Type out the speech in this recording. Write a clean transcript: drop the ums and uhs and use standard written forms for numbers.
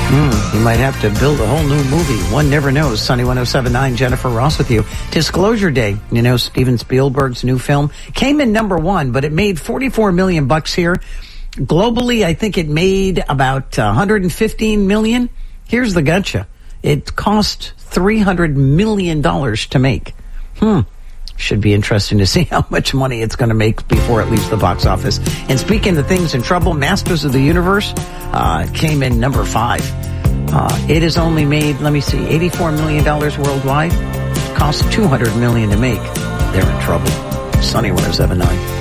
You might have to build a whole new movie. One never knows. Sunny 107.9, Jennifer Ross with you. Disclosure Day, you know, Steven Spielberg's new film, came in number one, but it made $44 million here. Globally, I think it made about $115 million. Here's the gotcha. It cost $300 million to make. Should be interesting to see how much money it's going to make before it leaves the box office. And speaking of things in trouble, Masters of the Universe came in number 5. It has only made, $84 million worldwide. Cost $200 million to make. They're in trouble. Sunny 107.9.